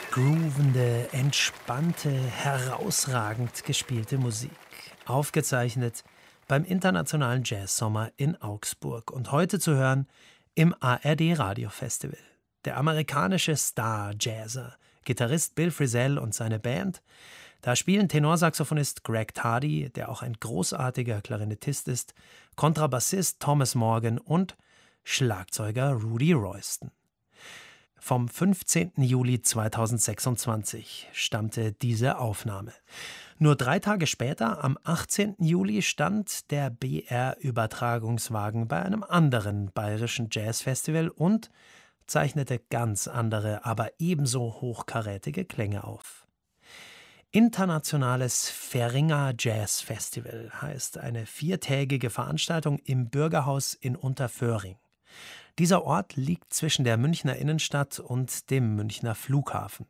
Groovende, entspannte, herausragend gespielte Musik. Aufgezeichnet beim Internationalen Jazzsommer in Augsburg und heute zu hören im ARD Radiofestival. Der amerikanische Star-Jazzer, Gitarrist Bill Frisell und seine Band. Da spielen Tenorsaxophonist Greg Tardy, der auch ein großartiger Klarinettist ist, Kontrabassist Thomas Morgan und Schlagzeuger Rudy Royston. Vom 15. Juli 2026 stammte diese Aufnahme. Nur 3 Tage später, am 18. Juli, stand der BR-Übertragungswagen bei einem anderen bayerischen Jazzfestival und zeichnete ganz andere, aber ebenso hochkarätige Klänge auf. Internationales Färinger Jazz Festival heißt eine 4-tägige Veranstaltung im Bürgerhaus in Unterföhring. Dieser Ort liegt zwischen der Münchner Innenstadt und dem Münchner Flughafen.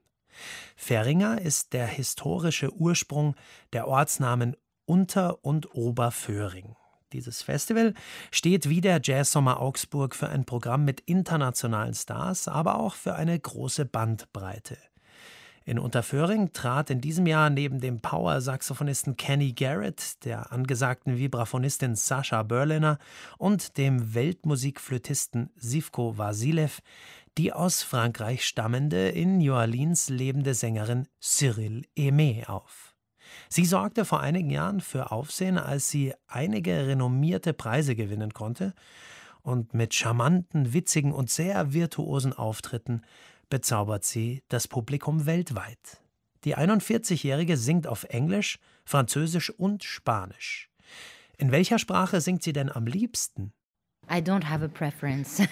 Färinger ist der historische Ursprung der Ortsnamen Unter- und Oberföhring. Dieses Festival steht wie der Jazzsommer Augsburg für ein Programm mit internationalen Stars, aber auch für eine große Bandbreite. In Unterföhring trat in diesem Jahr neben dem Power-Saxophonisten Kenny Garrett, der angesagten Vibraphonistin Sascha Berliner und dem Weltmusikflötisten Sivko Vasilev die aus Frankreich stammende, in New Orleans lebende Sängerin Cyril Aimé auf. Sie sorgte vor einigen Jahren für Aufsehen, als sie einige renommierte Preise gewinnen konnte und mit charmanten, witzigen und sehr virtuosen Auftritten bezaubert sie das Publikum weltweit. Die 41-Jährige singt auf Englisch, Französisch und Spanisch. In welcher Sprache singt sie denn am liebsten? I don't have a preference.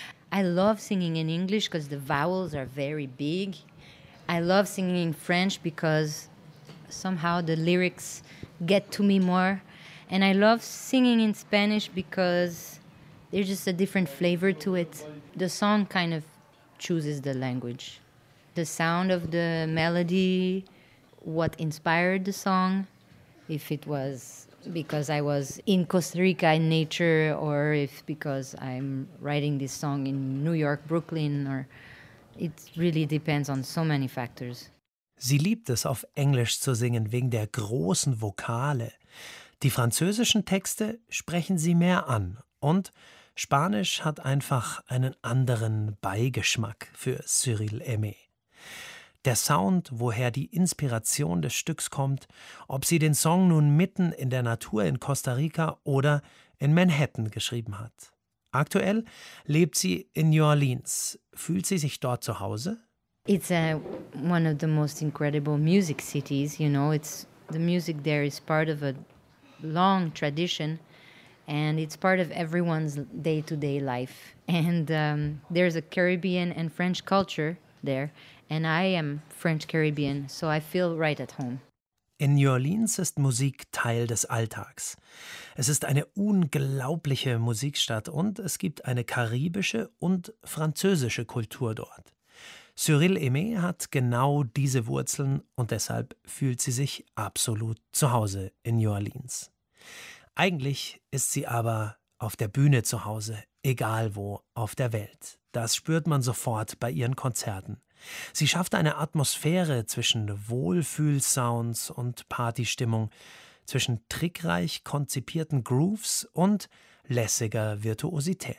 I love singing in English because the vowels are very big. I love singing in French because somehow the lyrics get to me more. And I love singing in Spanish because there's just a different flavor to it. The song kind of chooses the language. The sound of the melody, what inspired the song, if it was because I was in Costa Rica in nature or if because I'm writing this song in New York, Brooklyn, or it really depends on so many factors. Sie liebt es, auf Englisch zu singen, wegen der großen Vokale. Die französischen Texte sprechen sie mehr an und Spanisch hat einfach einen anderen Beigeschmack für Cyril Aimé. Der Sound, woher die Inspiration des Stücks kommt, ob sie den Song nun mitten in der Natur in Costa Rica oder in Manhattan geschrieben hat. Aktuell lebt sie in New Orleans. Fühlt sie sich dort zu Hause? It's one of the most incredible music cities, you know. The music there is part of a long tradition. And it's part of everyone's day-to-day life. And there's a Caribbean and French culture there. And I am French-Caribbean, so I feel right at home. In New Orleans ist Musik Teil des Alltags. Es ist eine unglaubliche Musikstadt und es gibt eine karibische und französische Kultur dort. Cyril Aimé hat genau diese Wurzeln und deshalb fühlt sie sich absolut zu Hause in New Orleans. Eigentlich ist sie aber auf der Bühne zu Hause, egal wo auf der Welt. Das spürt man sofort bei ihren Konzerten. Sie schafft eine Atmosphäre zwischen Wohlfühlsounds und Partystimmung, zwischen trickreich konzipierten Grooves und lässiger Virtuosität.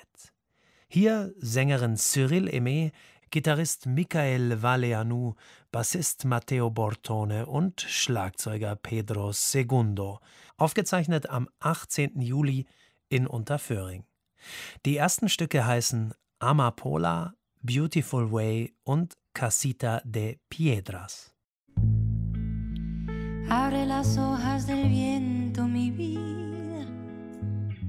Hier Sängerin Cyril Aimé, Gitarrist Michael Valeanu, Bassist Matteo Bortone und Schlagzeuger Pedro Segundo. Aufgezeichnet am 18. Juli in Unterföhring. Die ersten Stücke heißen Amapola, Beautiful Way und Casita de Piedras. Abre las hojas del viento, mi vida.